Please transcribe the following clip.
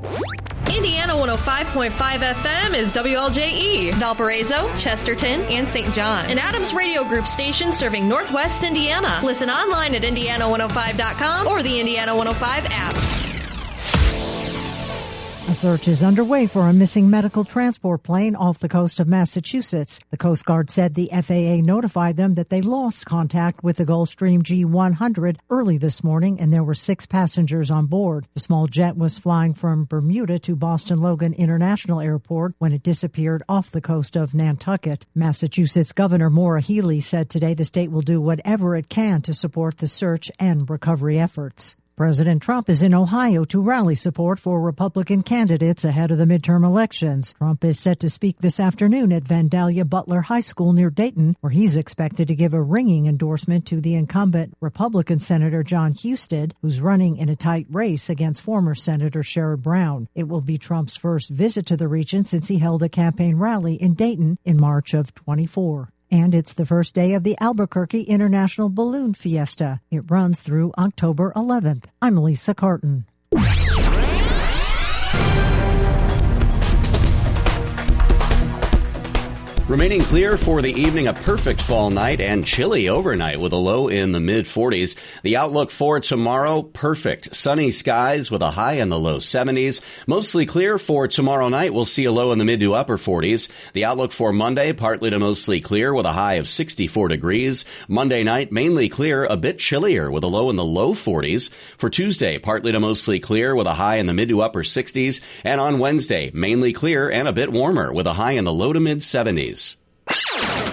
Indiana 105.5 FM is WLJE, Valparaiso, Chesterton, and St. John. An Adams Radio Group station serving Northwest Indiana. Listen online at Indiana105.com or the Indiana 105 app. A search is underway for a missing medical transport plane off the coast of Massachusetts. The Coast Guard said the FAA notified them that they lost contact with the Gulfstream G100 early this morning, and there were 6 passengers on board. The small jet was flying from Bermuda to Boston Logan International Airport when it disappeared off the coast of Nantucket. Massachusetts Governor Maura Healey said today the state will do whatever it can to support the search and recovery efforts. President Trump is in Ohio to rally support for Republican candidates ahead of the midterm elections. Trump is set to speak this afternoon at Vandalia Butler High School near Dayton, where he's expected to give a ringing endorsement to the incumbent Republican Senator John Husted, who's running in a tight race against former Senator Sherrod Brown. It will be Trump's first visit to the region since he held a campaign rally in Dayton in March of 24. And it's the first day of the Albuquerque International Balloon Fiesta. It runs through October 11th. I'm Lisa Carton. Remaining clear for the evening, a perfect fall night and chilly overnight with a low in the mid-40s. The outlook for tomorrow, perfect. Sunny skies with a high in the low 70s. Mostly clear for tomorrow night. We'll see a low in the mid to upper 40s. The outlook for Monday, partly to mostly clear with a high of 64 degrees. Monday night, mainly clear, a bit chillier with a low in the low 40s. For Tuesday, partly to mostly clear with a high in the mid to upper 60s. And on Wednesday, mainly clear and a bit warmer with a high in the low to mid 70s.